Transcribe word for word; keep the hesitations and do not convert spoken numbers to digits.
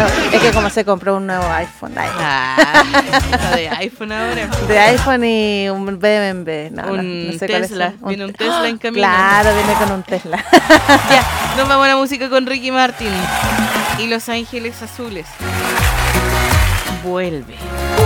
no, es que como se compró un nuevo iPhone. Ay. Ah, está de iPhone ahora. De iPhone y un B M W. No, un no, no sé Tesla. un... Viene un Tesla en camino. Claro, viene con un Tesla. Ya, nos vamos a la música con Ricky Martin y Los Ángeles Azules. Vuelve.